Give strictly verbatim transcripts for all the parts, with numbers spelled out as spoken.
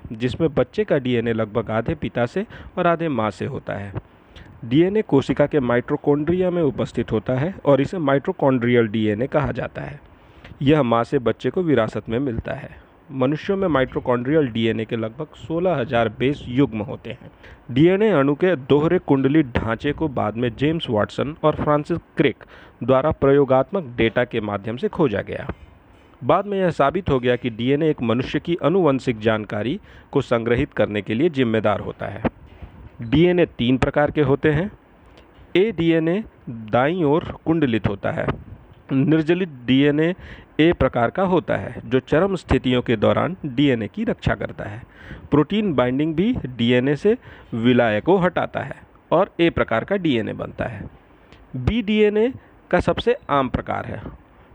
जिसमें बच्चे का डीएनए लगभग आधे पिता से और आधे माँ से होता है। डीएनए कोशिका के माइटोकॉन्ड्रिया में उपस्थित होता है और इसे माइटोकॉन्ड्रियल डीएनए कहा जाता है। यह माँ से बच्चे को विरासत में मिलता है। मनुष्यों में माइटोकॉन्ड्रियल डीएनए के लगभग सोलह हज़ार बेस युग्म होते हैं। डीएनए अणु के दोहरे कुंडलित ढांचे को बाद में जेम्स वाटसन और फ्रांसिस क्रिक द्वारा प्रयोगात्मक डेटा के माध्यम से खोजा गया। बाद में यह साबित हो गया कि डीएनए एक मनुष्य की आनुवंशिक जानकारी को संग्रहित करने के लिए जिम्मेदार होता है। डीएनए तीन प्रकार के होते हैं। ए डीएनए दाईं ओर कुंडलित होता है। निर्जलित डीएनए ए प्रकार का होता है जो चरम स्थितियों के दौरान डीएनए की रक्षा करता है। प्रोटीन बाइंडिंग भी डीएनए से विलाय को हटाता है और ए प्रकार का डीएनए बनता है। बी डीएनए का सबसे आम प्रकार है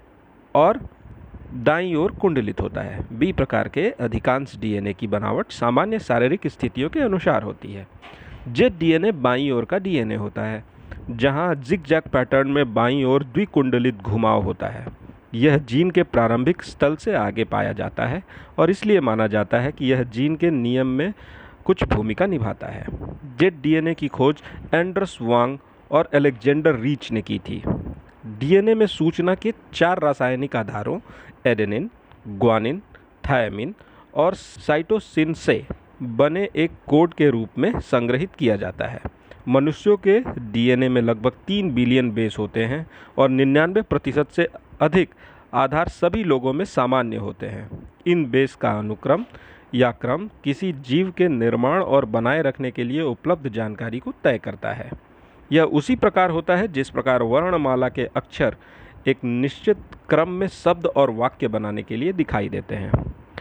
और दाईं ओर कुंडलित होता है। बी प्रकार के अधिकांश डीएनए की बनावट सामान्य शारीरिक स्थितियों के अनुसार होती है। जेड डीएनए बाईं ओर का डीएनए होता है, जहां जिगजैग पैटर्न में बाईं ओर द्विकुंडलित घुमाव होता है। यह जीन के प्रारंभिक स्थल से आगे पाया जाता है और इसलिए माना जाता है कि यह जीन के नियम में कुछ भूमिका निभाता है। जेड डीएनए की खोज एंडर्स वांग और अलेक्जेंडर रीच ने की थी। डीएनए में सूचना के चार रासायनिक आधारों एडेनिन, ग्वानिन, थायमिन और साइटोसिन से बने एक कोड के रूप में संग्रहित किया जाता है। मनुष्यों के डीएनए में लगभग तीन बिलियन बेस होते हैं और निन्यानवे प्रतिशत से अधिक आधार सभी लोगों में सामान्य होते हैं। इन बेस का अनुक्रम या क्रम किसी जीव के निर्माण और बनाए रखने के लिए उपलब्ध जानकारी को तय करता है। यह उसी प्रकार होता है जिस प्रकार वर्णमाला के अक्षर एक निश्चित क्रम में शब्द और वाक्य बनाने के लिए दिखाई देते हैं।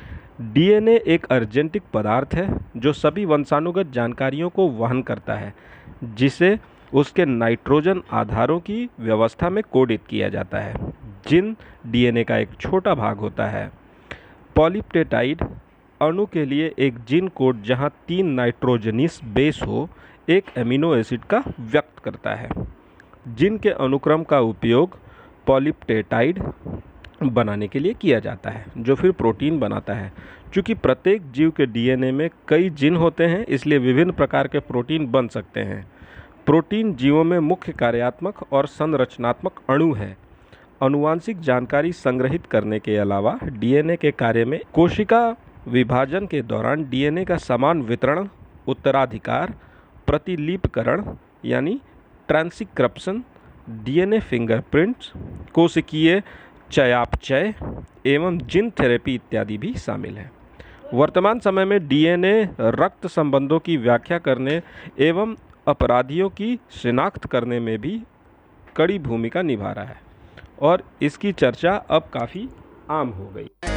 डीएनए एक अर्जेंटिक पदार्थ है जो सभी वंशानुगत जानकारियों को वहन करता है, जिसे उसके नाइट्रोजन आधारों की व्यवस्था में कोडित किया जाता है। जिन डीएनए का एक छोटा भाग होता है। पॉलीपेप्टाइड अणु के लिए एक जिन कोड जहां तीन नाइट्रोजनीस बेस हो एक एमिनो एसिड का व्यक्त करता है। जिन के अनुक्रम का उपयोग पॉलीपेप्टाइड बनाने के लिए किया जाता है, जो फिर प्रोटीन बनाता है। चूँकि प्रत्येक जीव के डीएनए में कई जिन होते हैं, इसलिए विभिन्न प्रकार के प्रोटीन बन सकते हैं। प्रोटीन जीवों में मुख्य कार्यात्मक और संरचनात्मक अणु है। आनुवांशिक जानकारी संग्रहित करने के अलावा डीएनए के कार्य में कोशिका विभाजन के दौरान डीएनए का समान वितरण, उत्तराधिकार, प्रतिलिपिकरण यानी ट्रांसक्रिप्शन, डीएनए फिंगरप्रिंट्स, कोशिकीय चयापचय एवं जीन थेरेपी इत्यादि भी शामिल है। वर्तमान समय में डीएनए रक्त संबंधों की व्याख्या करने एवं अपराधियों की शिनाख्त करने में भी कड़ी भूमिका निभा रहा है और इसकी चर्चा अब काफ़ी आम हो गई।